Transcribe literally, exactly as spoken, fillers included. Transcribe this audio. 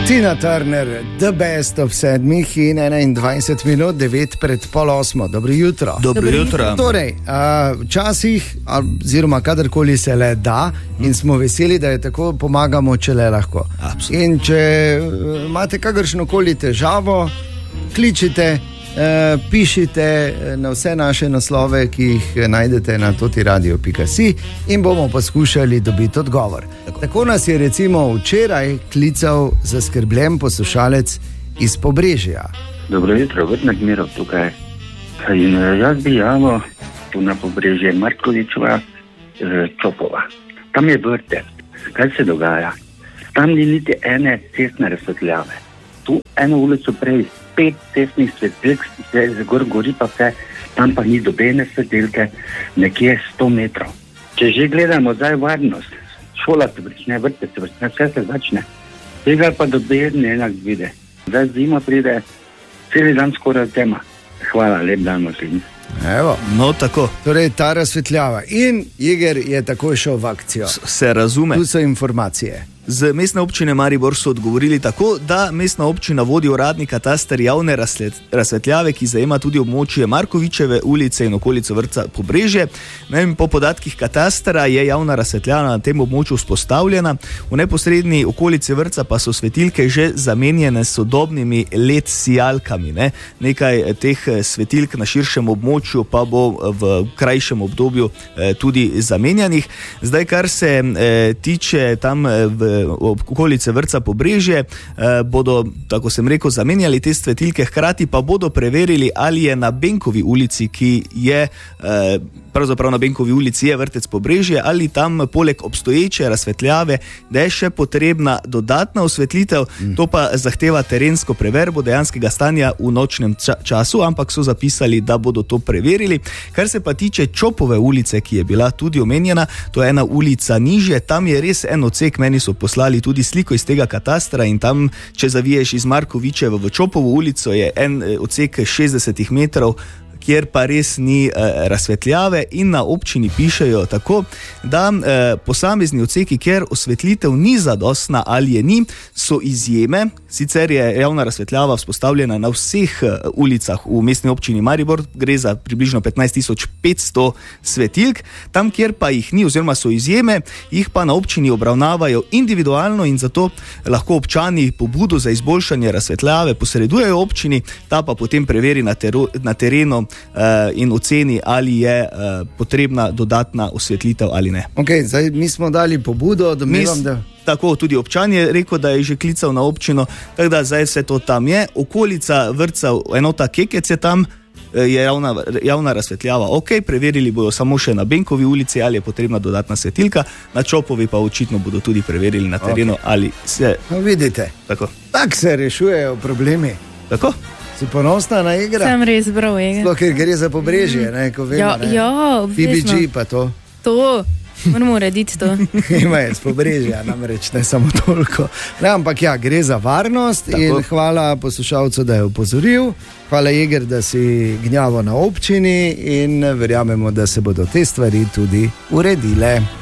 Tina Turner, The Best of sedmih in enaindvajset minut, devet pred pol osmo. Dobro jutro. Dobro jutro. Torej, včasih, oziroma kadarkoli se le da, in smo veseli, da je tako, pomagamo, če le lahko. Absolutno. In če imate kakršnokoli težavo, kličite, pišite na vse naše naslove, ki jih najdete na totiradio pika si, in bomo poskušali dobiti odgovor. Tako, tako nas je recimo včeraj klical zaskrbljen poslušalec iz Pobrežja. Dobro jutro, Vrtnak Miro tukaj. In jaz bi javil tu na Pobrežje Markovičeva Čopova. Tam je vrtec. Kaj se dogaja? Tam ni niti ene cestne razsvetljave. Tu eno ulico prej pet cestnih svetilk, se gor gori pa vse, tam pa ni dobene svetilke, nekje sto metrov. Če že gledamo zdaj varnost, šola se vrčne, vrtec se vrčne, vse se začne. Tega pa dobedne enak vide. Zdaj zima pride, celi dan skoraj tema. Hvala, lep dan vsem. Evo. No, tako. Torej, ta razsvetljava. In Jeger je takoj šel v akcijo. S- se razume. Tu so informacije. Z mestne občine Maribor so odgovorili tako, da mestna občina vodi uradni kataster javne razsvetljave, ki zajema tudi območje Markovičeve ulice in okolico vrtca Pobrežje. Vem, po podatkih katastra je javna razsvetljava na tem območju vzpostavljena, v neposredni okolici vrtca pa so svetilke že zamenjene s sodobnimi L E D sijalkami. Ne? Nekaj teh svetilk na širšem območju pa bo v krajšem obdobju eh, tudi zamenjanih. Zdaj, kar se eh, tiče tam v okolice vrtca Pobrežje, eh, bodo, tako sem rekel, zamenjali te svetilke, hkrati pa bodo preverili, ali je na Benkovi ulici, ki je eh, pravzaprav na Benkovi ulici je vrtec Pobrežje, ali tam poleg obstoječe razsvetljave, da je še potrebna dodatna osvetlitev, mm. to pa zahteva terensko preverbo dejanskega stanja v nočnem ča- času, ampak so zapisali, da bodo to preverili. Kar se pa tiče Čopove ulice, ki je bila tudi omenjena, to je ena ulica nižje, tam je res en odsek, meni so poslali tudi sliko iz tega katastra in tam, če zaviješ iz Markovičeve v Čopovo ulico, je en odsek šestdeset metrov, kjer pa res ni eh, razsvetljave, in na občini pišejo tako, da eh, posamezni odseki, kjer osvetlitev ni zadostna ali je ni, so izjeme. Sicer je javna razsvetljava vzpostavljena na vseh eh, ulicah v mestni občini Maribor, gre za približno petnajst tisoč petsto svetilk, tam kjer pa jih ni oziroma so izjeme, jih pa na občini obravnavajo individualno in zato lahko občani pobudo za izboljšanje razsvetljave posredujejo občini, ta pa potem preveri na, teru, na terenu in oceni, ali je uh, potrebna dodatna osvetlitev ali ne. Ok, zdaj mi smo dali pobudo, domnevam, da... Tako, tudi občan je rekel, da je že klical na občino, tako da zdaj vse to tam je. Okolica vrtca, enota Kekec je tam, je javna, javna razsvetljava. Ok, preverili bodo samo še na Benkovi ulici, ali je potrebna dodatna svetilka, na Čopovi pa očitno bodo tudi preverili na terenu, okay. ali se... No, vidite, tako. Tak se rešujejo problemi. Tako? Si ponosna na igro? Sem res bral igro. Sploh, ker gre za Pobrežje, ne, ko vemo, ja, ne. Ja, P B G pa to. To, moramo urediti to. Ima je z Pobrežja, namreč ne samo toliko. Ne, ampak ja, gre za varnost. Tako. In hvala poslušalcu, da je opozoril. Hvala, Jeger, da si gnjavo na občini in verjamemo, da se bodo te stvari tudi uredile.